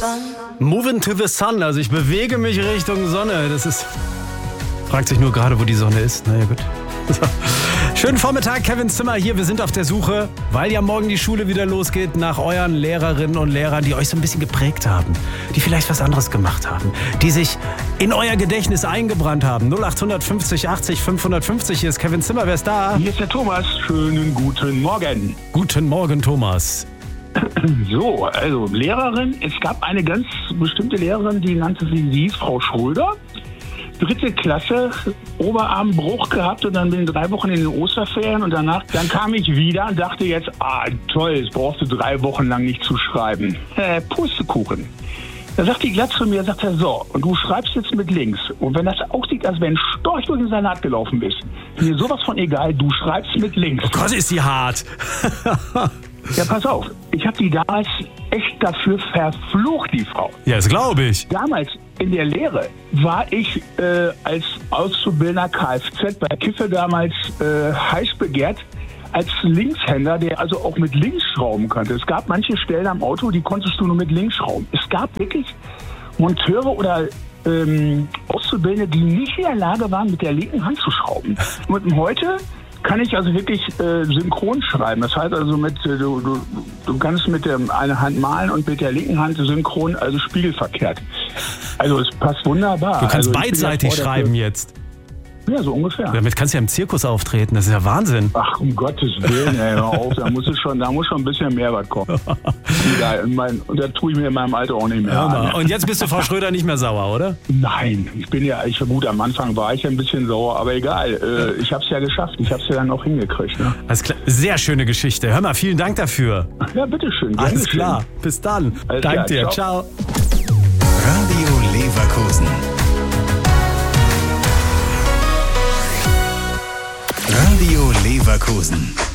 Moving to the sun, also ich bewege mich Richtung Sonne. Das ist... Fragt sich nur gerade, wo die Sonne ist. Naja, gut. Schönen Vormittag, Kevin Zimmer hier. Wir sind auf der Suche, weil ja morgen die Schule wieder losgeht, nach euren Lehrerinnen und Lehrern, die euch so ein bisschen geprägt haben, die vielleicht was anderes gemacht haben, die sich in euer Gedächtnis eingebrannt haben. 0850 80 550, hier ist Kevin Zimmer. Wer ist da? Hier ist der Thomas. Schönen guten Morgen. Guten Morgen, Thomas. So, also Lehrerin. Es gab eine ganz bestimmte Lehrerin, die nannte sie hieß Frau Schröder. 3. Klasse, Oberarmbruch gehabt und dann bin ich 3 Wochen in den Osterferien und dann kam ich wieder und dachte jetzt, toll, jetzt brauchst du 3 Wochen lang nicht zu schreiben. Pustekuchen. Da sagt die glatt zu mir, sagt er, so, und du schreibst jetzt mit links. Und wenn das aussieht, als wenn ein Storch durch den Salat gelaufen ist, mir sowas von egal, du schreibst mit links. Oh Gott, ist sie hart. Ja, pass auf, ich habe die damals echt dafür verflucht, die Frau. Ja, das glaube ich. Damals in der Lehre war ich als Auszubildender Kfz bei Kiffe damals heiß begehrt als Linkshänder, der also auch mit links schrauben konnte. Es gab manche Stellen am Auto, die konntest du nur mit links schrauben. Es gab wirklich Monteure oder Auszubildende, die nicht in der Lage waren, mit der linken Hand zu schrauben. Und heute kann ich also wirklich synchron schreiben. Das heißt also, du kannst mit der einen Hand malen und mit der linken Hand synchron, also spiegelverkehrt. Also es passt wunderbar. Du kannst also beidseitig schreiben jetzt. Ja, so ungefähr. Damit kannst du ja im Zirkus auftreten, das ist ja Wahnsinn. Ach, um Gottes Willen, ey, hör auf, da muss schon ein bisschen mehr was kommen. Egal, und da tue ich mir in meinem Alter auch nicht mehr an. Und jetzt bist du Frau Schröder nicht mehr sauer, oder? Nein, gut, am Anfang war ich ein bisschen sauer, aber egal, ich hab's ja geschafft, ich hab's ja dann auch hingekriegt. Ne? Alles klar, sehr schöne Geschichte. Hör mal, vielen Dank dafür. Ja, bitteschön. Alles klar, bis dann. Danke dir, ciao. Radio Leverkusen. Radio Leverkusen.